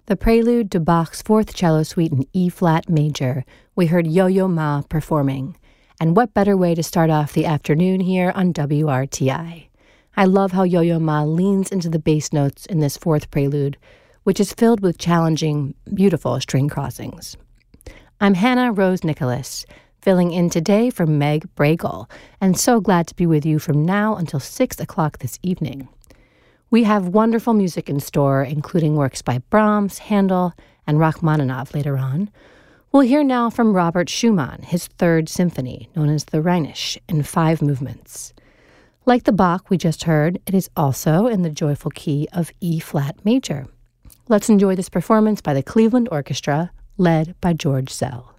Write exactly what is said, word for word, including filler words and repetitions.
The prelude to Bach's Fourth Cello Suite in E-flat major, we heard Yo-Yo Ma performing. And what better way to start off the afternoon here on W R T I? I love how Yo-Yo Ma leans into the bass notes in this fourth prelude, which is filled with challenging, beautiful string crossings. I'm Hannah Rose Nicholas, filling in today for Meg Bragel, and so glad to be with you from now until six o'clock this evening. We have wonderful music in store, including works by Brahms, Handel, and Rachmaninoff later on. We'll hear now from Robert Schumann, his third symphony, known as the Rhenish, in five movements. Like the Bach we just heard, it is also in the joyful key of E-flat major. Let's enjoy this performance by the Cleveland Orchestra, led by George Szell.